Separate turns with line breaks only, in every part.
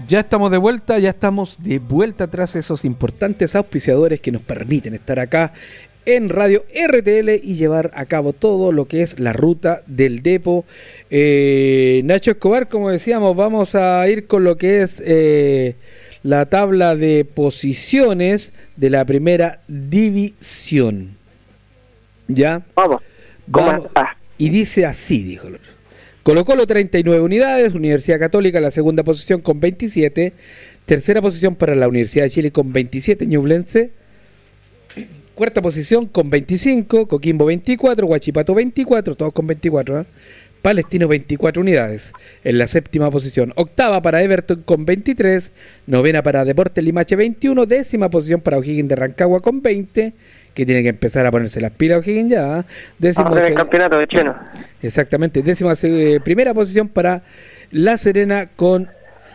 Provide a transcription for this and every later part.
Ya estamos de vuelta tras esos importantes auspiciadores que nos permiten estar acá en Radio RTL y llevar a cabo todo lo que es la ruta del Depo. Nacho Escobar, como decíamos, vamos a ir con lo que es la tabla de posiciones de la primera división. ¿Ya?
Vamos.
Y dice así, dijo el otro. Colo-Colo 39 unidades, Universidad Católica en la segunda posición con 27, tercera posición para la Universidad de Chile con 27, Ñublense, cuarta posición con 25, Coquimbo 24, Huachipato 24, todos con 24, Palestino 24 unidades en la séptima posición, octava para Everton con 23, novena para Deportes Limache 21, décima posición para O'Higgins de Rancagua con 20, que tiene que empezar a ponerse las pilas O'Higgins ya.
El campeonato de chino.
Exactamente, primera posición para La Serena con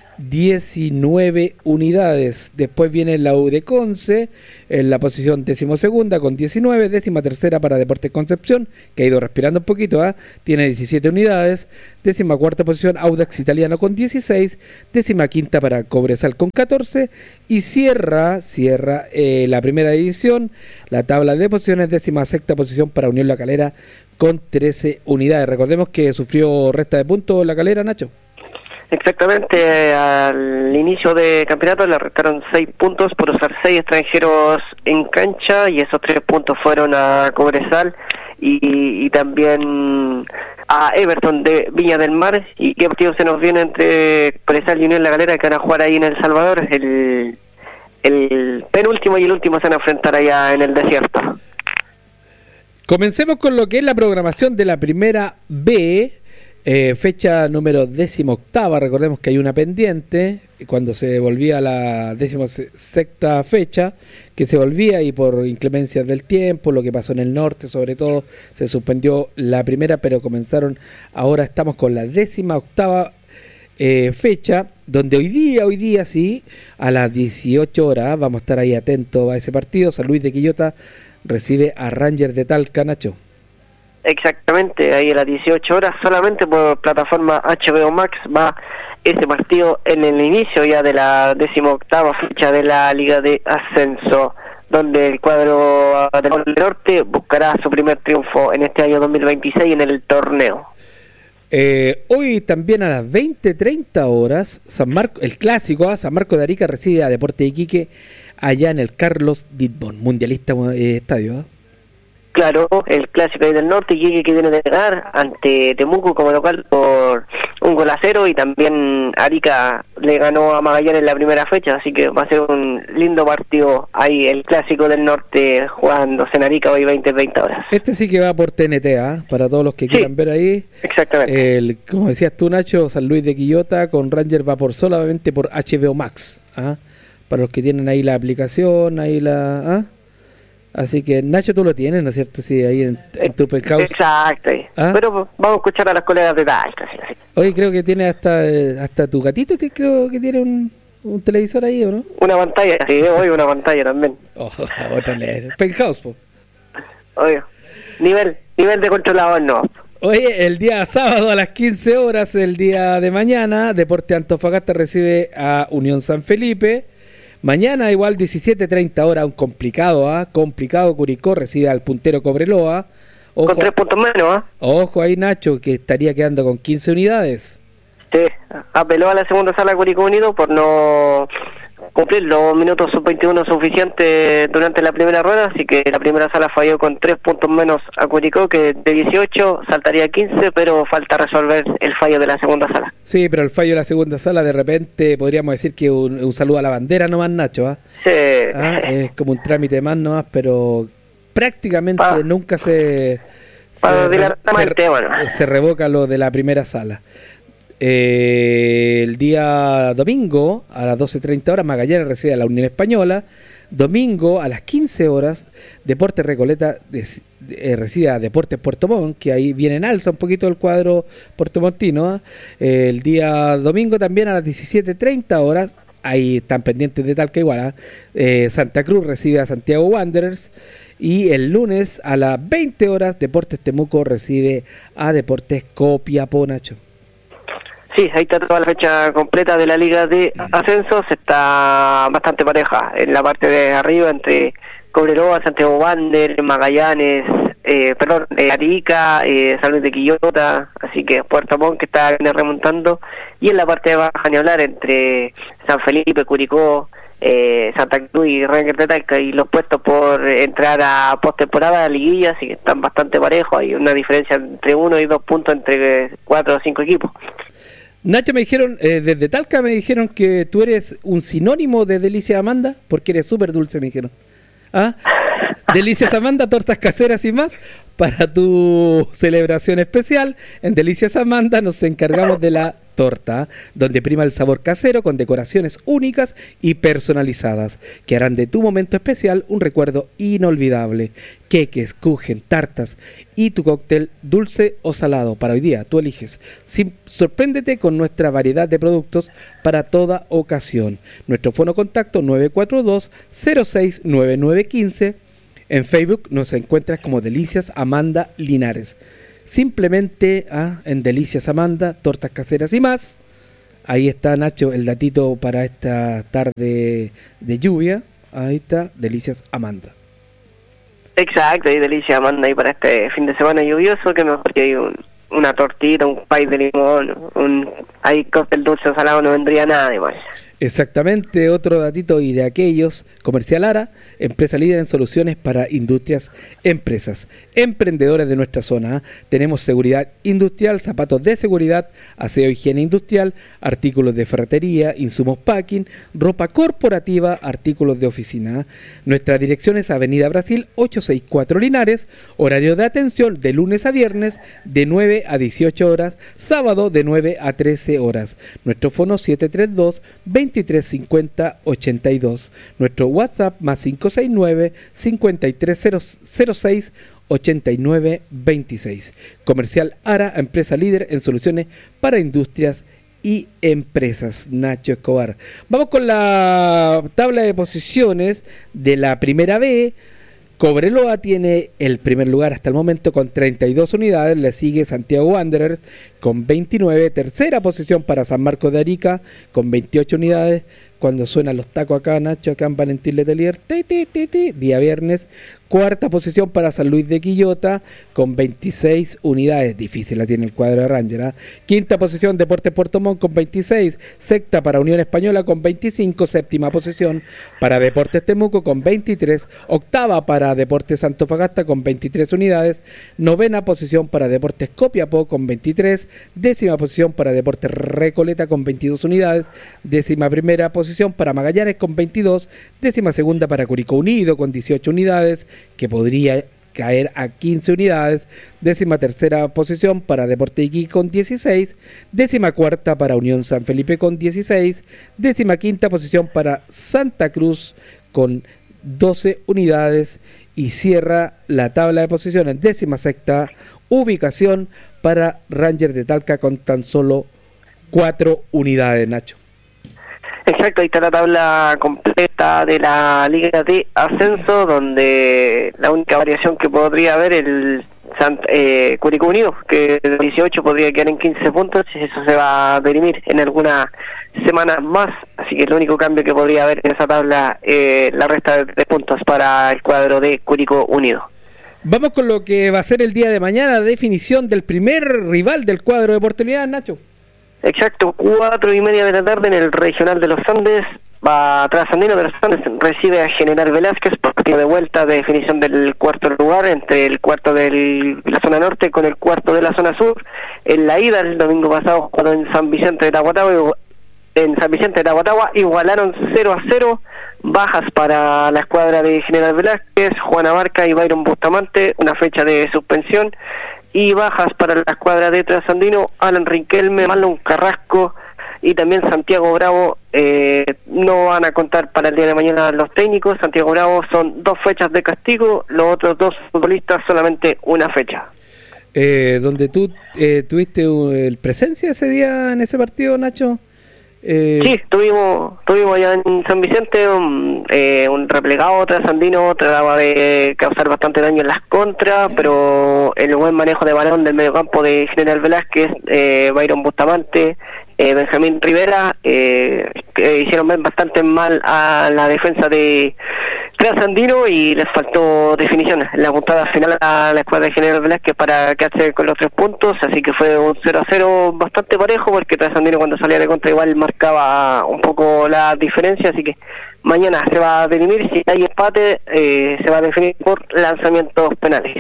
19 unidades. Después viene la U de Conce en la posición 12ª con 19, 13ª para Deportes Concepción, que ha ido respirando un poquito, tiene 17 unidades, 14ª posición Audax Italiano con 16, 15ª para Cobresal con 14 y cierra la primera división, la tabla de posiciones, 16ª posición para Unión La Calera con 13 unidades. Recordemos que sufrió resta de puntos La Calera, Nacho.
Exactamente, al inicio de campeonato le restaron 6 puntos por usar 6 extranjeros en cancha y esos 3 puntos fueron a Cobresal y también a Everton de Viña del Mar. ¿Y qué partido se nos viene entre Cobresal y Unión La Calera, que van a jugar ahí en El Salvador? El penúltimo y el último se van a enfrentar allá en el desierto.
Comencemos con lo que es la programación de la primera B. Fecha número 18ª, recordemos que hay una pendiente cuando se volvía a la 16ª fecha, que se volvía y por inclemencias del tiempo, lo que pasó en el norte sobre todo, se suspendió la primera, pero ahora estamos con la 18ª fecha, donde hoy día sí, a las 18 horas, vamos a estar ahí atentos a ese partido. San Luis de Quillota recibe a Rangers de Talca, Nacho.
Exactamente, ahí a las 18 horas, solamente por plataforma HBO Max va ese partido en el inicio ya de la 18ª fecha de la Liga de Ascenso, donde el cuadro del norte buscará su primer triunfo en este año 2026 en el torneo.
Hoy también a las 20:30 horas, el clásico, San Marcos de Arica recibe a Deportes Iquique allá en el Carlos Ditbon, mundialista estadio.
Claro, el clásico ahí del norte, Iquique que viene de ganar ante Temuco como local por 1-0 y también Arica le ganó a Magallanes en la primera fecha, así que va a ser un lindo partido ahí, el clásico del norte jugándose en Arica hoy 20:30 horas.
Este sí que va por TNT, para todos los que quieran ver ahí.
Exactamente.
Como decías tú, Nacho, San Luis de Quillota con Rangers va solamente por HBO Max, para los que tienen ahí la aplicación, Así que, Nacho, tú lo tienes, ¿no es cierto? Sí, ahí en tu penthouse.
Exacto. Pero vamos a escuchar a las colegas de Talca. Sí.
Oye, creo que tiene hasta tu gatito, que creo que tiene un televisor ahí, ¿o no?
Una pantalla, sí, hoy una pantalla también.
Otra ley. Penthouse, po.
Oye, nivel de controlador no.
Oye, el día sábado a las 15 horas, el día de mañana, Deportes Antofagasta recibe a Unión San Felipe. Mañana igual 17:30 horas, un complicado Curicó recibe al puntero Cobreloa. Ojo,
con 3 puntos menos,
Ojo ahí, Nacho, que estaría quedando con 15 unidades.
Sí, apeló a la segunda sala Curicó Unido por no cumplir los minutos sub-21 suficientes durante la primera rueda, así que la primera sala falló con 3 puntos menos a Curicó, que de 18 saltaría a 15, pero falta resolver el fallo de la segunda sala.
Sí, pero el fallo de la segunda sala, de repente podríamos decir que un saludo a la bandera nomás, Nacho,
Sí.
Es como un trámite más nomás, pero prácticamente nunca se revoca lo de la primera sala. El día domingo a las 12:30 horas Magallanes recibe a la Unión Española. Domingo a las 15 horas Deportes Recoleta recibe a Deportes Puerto Montt, que ahí viene en alza un poquito el cuadro puertomontino. El día domingo también a las 17:30 horas, ahí están pendientes de Talca igual, Santa Cruz recibe a Santiago Wanderers. Y el lunes a las 20 horas Deportes Temuco recibe a Deportes Copiapó, Nacho.
Sí, ahí está toda la fecha completa de la Liga de Ascenso. Se está bastante pareja en la parte de arriba entre Cobreloa, Santiago Wander, Magallanes, Arica, San Luis de Quillota, así que Puerto Montt que está remontando, y en la parte de baja ni hablar entre San Felipe, Curicó, Santa Cruz y Ranger de Talca, y los puestos por entrar a postemporada, a liguilla, así que están bastante parejos. Hay una diferencia entre 1 y 2 puntos entre 4 o 5 equipos.
Nacho, me dijeron, desde Talca me dijeron que tú eres un sinónimo de Delicias Amanda, porque eres súper dulce, me dijeron. ¿Ah? Delicias Amanda, tortas caseras y más para tu celebración especial. En Delicias Amanda nos encargamos de la torta, donde prima el sabor casero con decoraciones únicas y personalizadas que harán de tu momento especial un recuerdo inolvidable. Queques, kuchen, tartas y tu cóctel dulce o salado. Para hoy día tú eliges. Sorpréndete con nuestra variedad de productos para toda ocasión. Nuestro fono contacto 942-069915. En Facebook nos encuentras como Delicias Amanda Linares. Simplemente en Delicias Amanda, tortas caseras y más. Ahí está, Nacho, el datito para esta tarde de lluvia. Ahí está, Delicias Amanda.
Exacto, hay Delicias Amanda ahí para este fin de semana lluvioso, que mejor que hay una tortita, un pay de limón, hay cóctel dulce o salado, no vendría nada de mal.
Exactamente, otro datito y de aquellos, Comercial Ara, empresa líder en soluciones para industrias, empresas, emprendedores de nuestra zona. Tenemos seguridad industrial, zapatos de seguridad, aseo, higiene industrial, artículos de ferretería, insumos packing, ropa corporativa, artículos de oficina. Nuestra dirección es Avenida Brasil 864 Linares, horario de atención de lunes a viernes de 9 a 18 horas, sábado de 9 a 13 horas. Nuestro fono 732-2350-82. Nuestro WhatsApp más 569-5306-8926. Comercial Ara, empresa líder en soluciones para industrias y empresas. Nacho Escobar. Vamos con la tabla de posiciones de la Primera B. Cobreloa tiene el primer lugar hasta el momento con 32 unidades, le sigue Santiago Wanderers con 29, tercera posición para San Marcos de Arica con 28 unidades. Cuando suenan los tacos acá, Nacho, acá en Valentín Letelier, día viernes. Cuarta posición para San Luis de Quillota con 26 unidades. Difícil la tiene el cuadro de Ranger. Quinta posición Deportes Puerto Montt con 26. Sexta para Unión Española con 25. Séptima posición para Deportes Temuco con 23. Octava para Deportes Antofagasta con 23 unidades. Novena posición para Deportes Copiapó con 23. Décima posición para Deportes Recoleta con 22 unidades. Décima primera posición para Magallanes con 22. Décima segunda para Curicó Unido con 18 unidades, que podría caer a 15 unidades. Décima tercera posición para Deportes Iquique con 16. Décima cuarta para Unión San Felipe con 16. Décima quinta posición para Santa Cruz con 12 unidades. Y cierra la tabla de posiciones. Décima sexta ubicación para Ranger de Talca con tan solo 4 unidades, Nacho.
Exacto, ahí está la tabla completa de la Liga de Ascenso, donde la única variación que podría haber el Curicó Unido, que de 18 podría quedar en 15 puntos, y eso se va a dirimir en algunas semanas más, así que el único cambio que podría haber en esa tabla, la resta de puntos para el cuadro de Curicó Unido.
Vamos con lo que va a ser el día de mañana, la definición del primer rival del cuadro de oportunidad, Nacho.
Exacto, 4:30 de la tarde en el Regional de los Andes. Va Trasandino de los Andes, recibe a General Velázquez, partido de vuelta de definición del cuarto lugar, entre el cuarto de la zona norte con el cuarto de la zona sur. En la ida, el domingo pasado, cuando en San Vicente de Tahuatahua, igualaron 0-0. Bajas para la escuadra de General Velázquez, Juan Abarca y Byron Bustamante, una fecha de suspensión. Y bajas para la escuadra de Trasandino, Alan Riquelme, Marlon Carrasco y también Santiago Bravo. No van a contar para el día de mañana los técnicos. Santiago Bravo son 2 fechas de castigo, los otros 2 futbolistas solamente una fecha.
Donde tú tuviste presencia ese día en ese partido, Nacho.
Sí, tuvimos allá en San Vicente un replegado trasandino, trataba de causar bastante daño en las contras, pero el buen manejo de balón del mediocampo de General Velázquez, Byron Bustamante Benjamín Rivera, que hicieron bastante mal a la defensa de Trasandino y les faltó definición en la puntada final a la escuadra de General Velázquez para quedarse con los 3 puntos, así que fue un 0-0 bastante parejo, porque Trasandino cuando salía de contra igual marcaba un poco la diferencia, así que mañana se va a definir. Si hay empate, se va a definir por lanzamientos penales.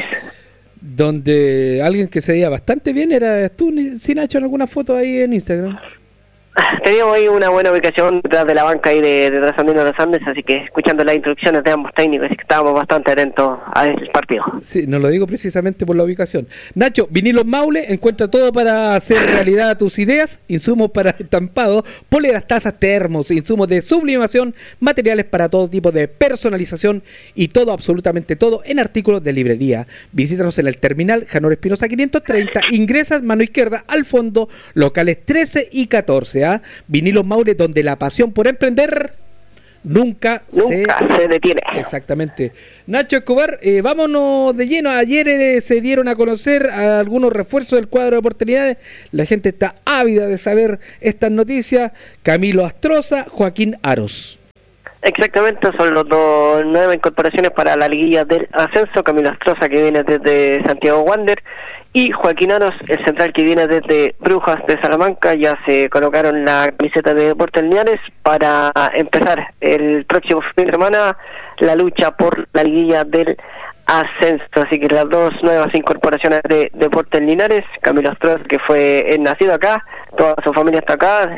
Donde alguien que se veía bastante bien era tú, Nacho, en alguna foto ahí en Instagram.
Teníamos ahí una buena ubicación detrás de la banca ahí de Trasandino de los Andes, así que escuchando las instrucciones de ambos técnicos, así que estábamos bastante atentos al partido.
Sí, no lo digo precisamente por la ubicación. Nacho, Vinilos Maule encuentra todo para hacer realidad tus ideas: insumos para estampado, poleras, tazas, termos, insumos de sublimación, materiales para todo tipo de personalización y todo, absolutamente todo, en artículos de librería. Visítanos en el terminal Janor Espinosa 530, ingresas mano izquierda al fondo, locales 13 y 14. Vinilos Maule, donde la pasión por emprender nunca se
detiene.
Exactamente. Nacho Escobar, vámonos de lleno. Ayer se dieron a conocer algunos refuerzos del cuadro de oportunidades. La gente está ávida de saber estas noticias. Camilo Astroza, Joaquín Aros.
Exactamente, son los dos nuevas incorporaciones para la liguilla del ascenso. Camilo Astroza, que viene desde Santiago Wander, y Joaquín Aros, el central, que viene desde Brujas de Salamanca. Ya se colocaron la camiseta de Deportes Linares para empezar el próximo fin de semana la lucha por la liguilla del ascenso. Así que las dos nuevas incorporaciones de Deportes Linares: Camilo Astroza, que fue nacido acá, toda su familia está acá,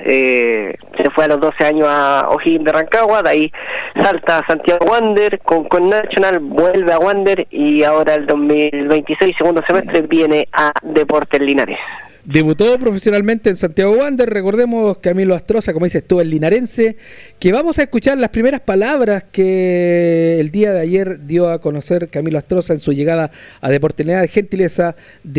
se fue a los 12 años a O'Higgins de Rancagua, de ahí salta a Santiago Wander con National, vuelve a Wander y ahora el 2026, segundo semestre, viene a Deportes Linares.
Debutó profesionalmente en Santiago Wander. Recordemos, Camilo Astroza, como dices tú, el linarense, que vamos a escuchar las primeras palabras que el día de ayer dio a conocer Camilo Astroza en su llegada a Deportes Linares, gentileza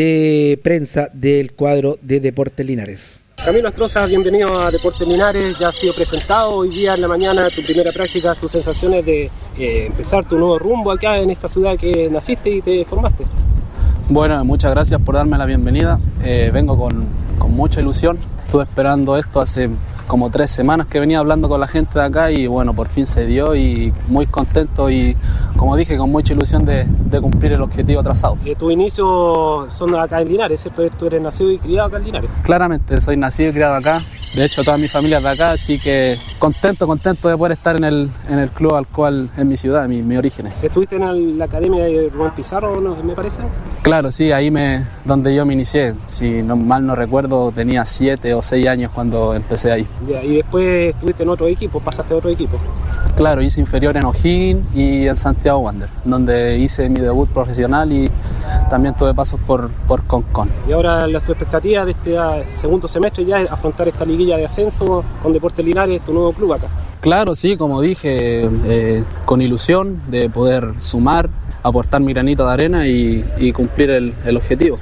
de prensa del cuadro de Deportes Linares.
Camilo Astroza, bienvenido a Deportes Linares. Ya ha sido presentado hoy día en la mañana tu primera práctica, tus sensaciones de empezar tu nuevo rumbo acá en esta ciudad que naciste y te formaste.
Bueno, muchas gracias por darme la bienvenida. Vengo con mucha ilusión. Estuve esperando esto hace como 3 semanas que venía hablando con la gente de acá y bueno, por fin se dio y muy contento y, como dije, con mucha ilusión de cumplir el objetivo trazado.
Tus inicios son acá en Linares, ¿cierto? Tú eres nacido y criado acá en Linares.
Claramente, soy nacido y criado acá. De hecho, toda mi familia es de acá, así que contento de poder estar en el club al cual es mi ciudad, mi origen.
¿Estuviste en la academia de Rubén Pizarro, ¿no? Me parece?
Claro, sí, ahí donde yo me inicié. Si mal no recuerdo, tenía 7 o 6 años cuando empecé ahí.
Ya, y después estuviste en otro equipo, pasaste a otro equipo.
Claro, hice inferior en O'Higgins y en Santiago Wander, donde hice mi debut profesional y también tuve pasos por Concon.
Y ahora tu expectativa de este segundo semestre ya es afrontar esta liguilla de ascenso con Deportes Linares, tu nuevo club acá.
Claro, sí, como dije, con ilusión de poder sumar, aportar mi granito de arena y cumplir el objetivo.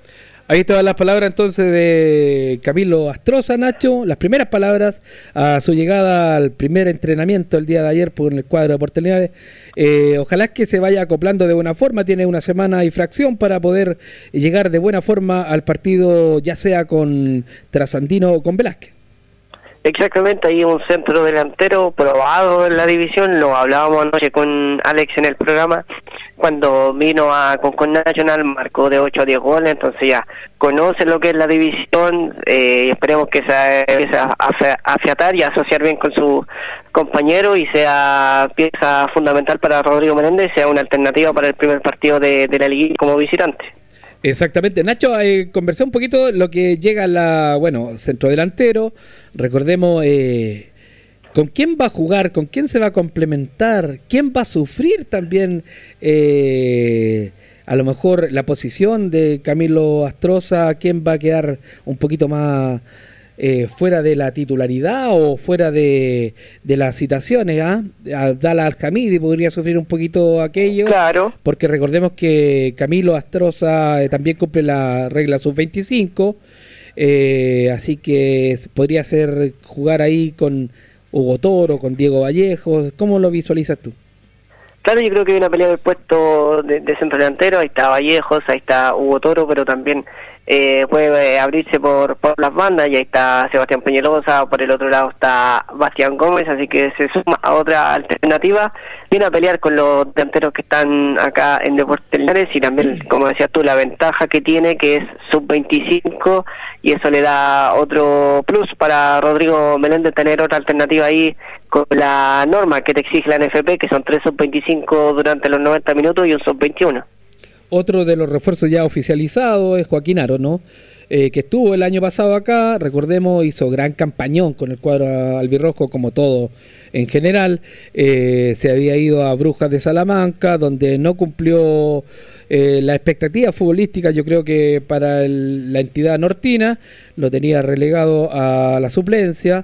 Ahí estaban las palabras entonces de Camilo Astroza, Nacho, las primeras palabras a su llegada al primer entrenamiento el día de ayer por el cuadro de Deportes Linares. Ojalá que se vaya acoplando de buena forma, tiene una semana y fracción para poder llegar de buena forma al partido, ya sea con Trasandino o con Velázquez.
Exactamente, ahí un centro delantero probado en la división. Lo hablábamos anoche con Alex en el programa, cuando vino con National, marcó de 8 a 10 goles, entonces ya conoce lo que es la división, y esperemos que se empiece a afiatar y a asociar bien con su compañero y sea pieza fundamental para Rodrigo Menéndez, sea una alternativa para el primer partido de la liguilla como visitante.
Exactamente. Nacho, conversé un poquito lo que llega centrodelantero. Recordemos con quién va a jugar, con quién se va a complementar, quién va a sufrir también a lo mejor la posición de Camilo Astroza, quién va a quedar un poquito más fuera de la titularidad o fuera de las citaciones. Abdallah Al-Hamidi podría sufrir un poquito aquello,
claro,
porque recordemos que Camilo Astroza también cumple la regla sub-25, así que podría ser jugar ahí con Hugo Toro, con Diego Vallejos. ¿Cómo lo visualizas tú?
Claro, yo creo que hay una pelea del puesto de centro delantero. Ahí está Vallejos, ahí está Hugo Toro, pero también puede abrirse por las bandas, y ahí está Sebastián Peñalosa, por el otro lado está Bastián Gómez, así que se suma a otra alternativa, viene a pelear con los delanteros que están acá en Deportes Linares, y también, como decías tú, la ventaja que tiene, que es sub-25, y eso le da otro plus para Rodrigo Meléndez, tener otra alternativa ahí con la norma que te exige la NFP, que son 3 sub-25 durante los 90 minutos y un sub-21.
Otro de los refuerzos ya oficializados es Joaquín Aro, ¿no? Que estuvo el año pasado acá, recordemos, hizo gran campañón con el cuadro albirrojo, como todo en general. Se había ido a Brujas de Salamanca, donde no cumplió la expectativa futbolística, yo creo que para la entidad nortina, lo tenía relegado a la suplencia.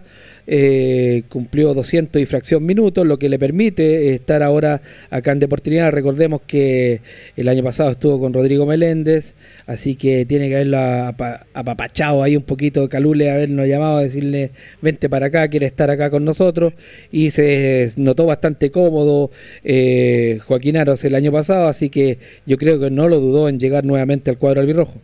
Cumplió 200 y fracción minutos, lo que le permite estar ahora acá en Deportes Linares. Recordemos que el año pasado estuvo con Rodrigo Meléndez, así que tiene que haberlo apapachado ahí un poquito, Calule habernos llamado a decirle vente para acá, quiere estar acá con nosotros, y se notó bastante cómodo Joaquín Aros el año pasado, así que yo creo que no lo dudó en llegar nuevamente al cuadro albirrojo.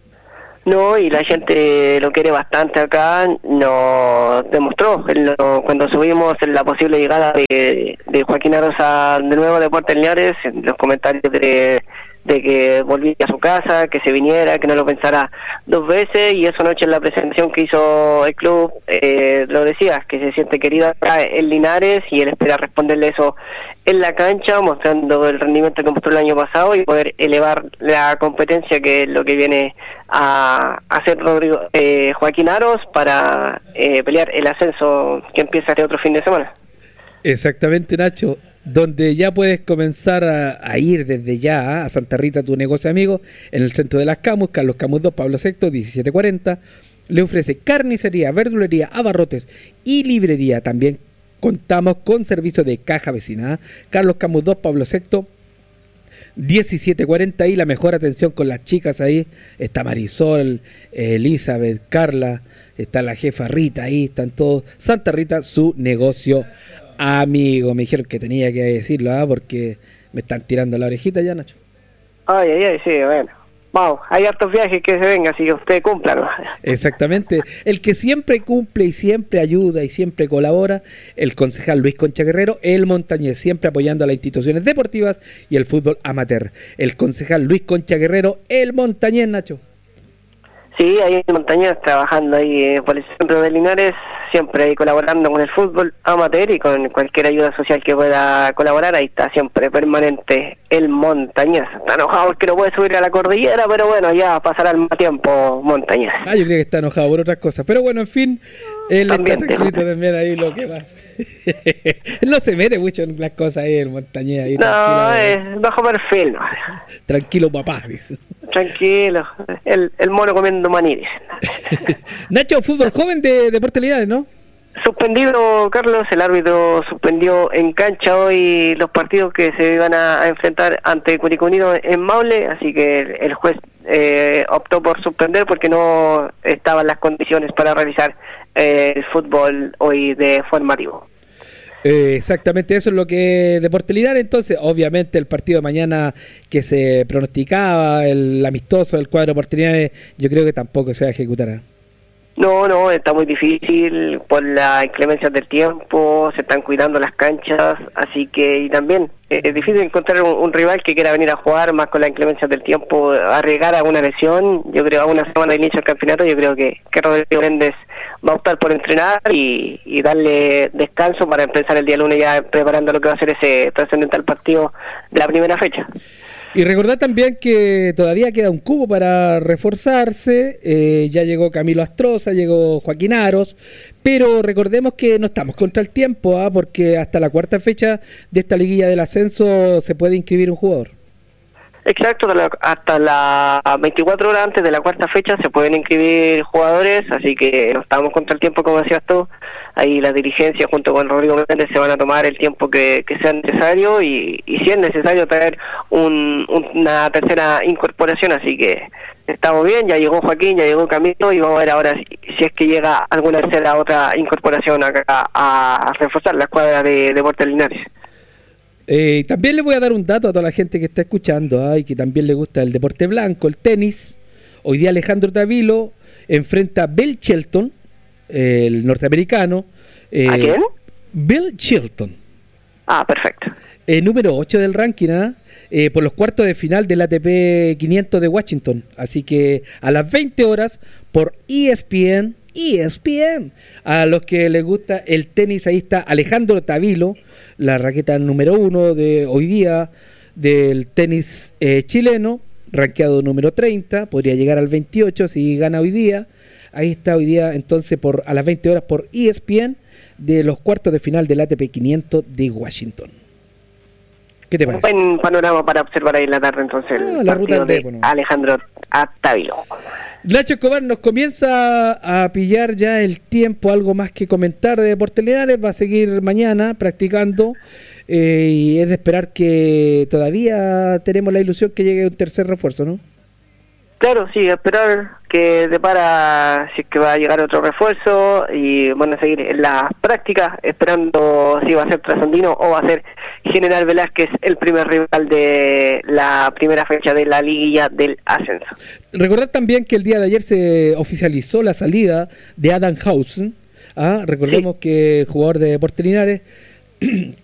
No, y la gente lo quiere bastante acá, nos demostró cuando subimos la posible llegada de Joaquín Arosa de nuevo a Deportes Linares, en los comentarios de que volvía a su casa, que se viniera, que no lo pensara dos veces, y esa noche en la presentación que hizo el club, lo decía, que se siente querido acá en Linares, y él espera responderle eso en la cancha, mostrando el rendimiento que mostró el año pasado y poder elevar la competencia, que es lo que viene a hacer Joaquín Aros para pelear el ascenso que empieza este otro fin de semana.
Exactamente, Nacho, donde ya puedes comenzar a ir desde ya a Santa Rita, tu negocio amigo, en el centro de las Camus, Carlos Camus 2, Pablo VI, 1740. Le ofrece carnicería, verdulería, abarrotes y librería. También contamos con servicio de caja vecina. Carlos Camus 2, Pablo VI, 1740, y la mejor atención con las chicas ahí. Está Marisol, Elizabeth, Carla, está la jefa Rita, ahí están todos. Santa Rita, su negocio amigo. Me dijeron que tenía que decirlo, porque me están tirando la orejita ya, Nacho.
Ay, sí, bueno. Vamos, hay hartos viajes que se vengan, así que usted cumpla, ¿no?
Exactamente. El que siempre cumple y siempre ayuda y siempre colabora, el concejal Luis Concha Guerrero, el montañés, siempre apoyando a las instituciones deportivas y el fútbol amateur. El concejal Luis Concha Guerrero, el montañés, Nacho.
Sí, ahí en Montañés, trabajando ahí por el centro de Linares, siempre ahí colaborando con el fútbol amateur y con cualquier ayuda social que pueda colaborar. Ahí está siempre permanente el Montañés. Está enojado porque no puede subir a la cordillera, pero bueno, ya pasará el más tiempo Montañés.
Yo creo que está enojado por otras cosas, pero bueno, en fin, él está tranquilito también ahí, lo que va. No se mete mucho en las cosas ahí, el Montañés ahí.
No, es bajo perfil, ¿no?
Tranquilo, papá, dice.
Tranquilo, el mono comiendo maní, dice.
Nacho, fútbol joven de Deportes Linares, ¿no?
Suspendido, Carlos, el árbitro suspendió en cancha hoy los partidos que se iban a enfrentar ante Curicó Unido en Maule, así que el juez optó por suspender porque no estaban las condiciones para realizar el fútbol hoy de formativo.
Exactamente, eso es lo que Deportes Linares. Entonces, obviamente el partido de mañana que se pronosticaba, el amistoso del cuadro Deportes Linares, yo creo que tampoco se ejecutará.
No, está muy difícil por la inclemencia del tiempo, se están cuidando las canchas, así que, y también es difícil encontrar un rival que quiera venir a jugar, más con la inclemencia del tiempo, arriesgar a una lesión. Yo creo a una semana de inicio del campeonato, yo creo que Rodrigo Méndez va a optar por entrenar y darle descanso para empezar el día lunes ya preparando lo que va a ser ese trascendental partido de la primera fecha.
Y recordar también que todavía queda un cubo para reforzarse, ya llegó Camilo Astroza, llegó Joaquín Aros, pero recordemos que no estamos contra el tiempo, porque hasta la cuarta fecha de esta liguilla del ascenso se puede inscribir un jugador.
Exacto, hasta las 24 horas antes de la cuarta fecha se pueden inscribir jugadores, así que no estamos contra el tiempo, como decías tú. Ahí la dirigencia junto con Rodrigo Méndez se van a tomar el tiempo que sea necesario y si es necesario traer una tercera incorporación, así que estamos bien. Ya llegó Joaquín, ya llegó Camilo y vamos a ver ahora si es que llega alguna otra incorporación acá a reforzar la escuadra de Deportes Linares. También le voy a dar un dato a toda la gente que está escuchando y que también le gusta el deporte blanco, el tenis.
Hoy día Alejandro Tavilo enfrenta a Bill Shelton, el norteamericano.
¿A quién?
Bill Shelton.
Perfecto.
Número 8 del ranking, por los cuartos de final del ATP 500 de Washington. Así que a las 20 horas por ESPN. A los que les gusta el tenis, ahí está Alejandro Tavilo, la raqueta número 1 de hoy día del tenis chileno, rankeado número 30, podría llegar al 28 si gana hoy día. Ahí está hoy día entonces a las 20 horas por ESPN de los cuartos de final del ATP 500 de Washington. ¿Qué te parece?
Un buen panorama para observar ahí en la tarde entonces
la ruta
de Alejandro Tavilo.
Nacho Escobar, nos comienza a pillar ya el tiempo, algo más que comentar de Deportes Linares, va a seguir mañana practicando y es de esperar que todavía tenemos la ilusión que llegue un tercer refuerzo, ¿no?
Claro, sí, esperar que depara si es que va a llegar otro refuerzo y van a seguir en las prácticas esperando si va a ser Trasandino o va a ser General Velázquez, el primer rival de la primera fecha de la liguilla del ascenso.
Recordar también que el día de ayer se oficializó la salida de Adam Hausen. Recordemos que el jugador de Deportes Linares